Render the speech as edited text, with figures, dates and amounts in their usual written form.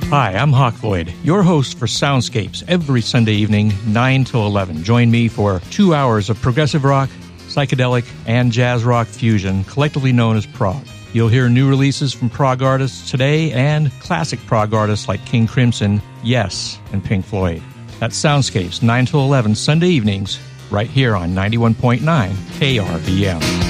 Hi, I'm Hawk Floyd, your host for Soundscapes every Sunday evening, 9 till 11. Join me for 2 hours of progressive rock, psychedelic, and jazz rock fusion, collectively known as prog. You'll hear new releases from prog artists today and classic prog artists like King Crimson, Yes, and Pink Floyd. That's Soundscapes, 9 till 11, Sunday evenings, right here on 91.9 KRVM.